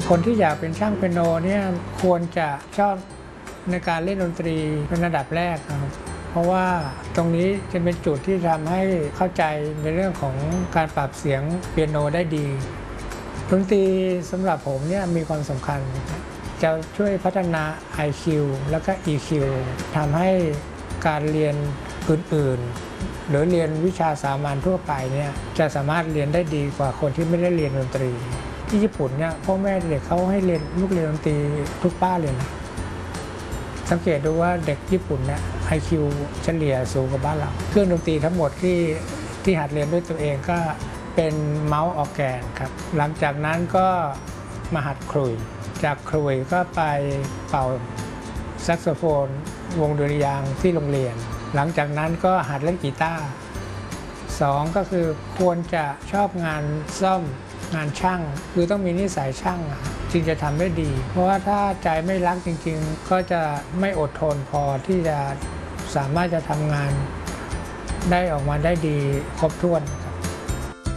คนที่อยากเป็นช่างเปียโนเนี่ยควรจะชอบในการเล่นดนตรีเป็นระดับแรกนะครับเพราะว่าตรงนี้จะเป็นจุดที่ทำให้เข้าใจในเรื่องของการปรับเสียงเปียโนได้ดีดนตรีสำหรับผมเนี่ยมีความสำคัญจะช่วยพัฒนา IQ แล้วก็ EQ ทำให้การเรียนอื่นๆหรือเรียนวิชาสามัญทั่วไปเนี่ยจะสามารถเรียนได้ดีกว่าคนที่ไม่ได้เรียนดนตรีที่ญี่ปุ่นเนี่ยพ่อแม่เด็กเขาให้เรียนลูกเรียนดนตรีทุกบ้านเลยนะสังเกตดูว่าเด็กญี่ปุ่นเนี่ย IQ เฉลี่ยสูงกว่าบ้านเราเครื่องดนตรีทั้งหมดที่หัดเรียนด้วยตัวเองก็เป็นเมาส์ออร์แกนครับหลังจากนั้นก็มาหัดขลุ่ยจากขลุ่ยก็ไปเป่าแซกโซโฟนวงดุริยางค์ที่โรงเรียนหลังจากนั้นก็หัดเล่นกีตาร์2ก็คือควรจะชอบงานซ่อมงานช่างคือต้องมีนิสัยช่างจึงจะทำได้ดีเพราะว่าถ้าใจไม่รักจริงๆก็จะไม่อดทนพอที่จะสามารถจะทำงานได้ออกมาได้ดีครบถ้วน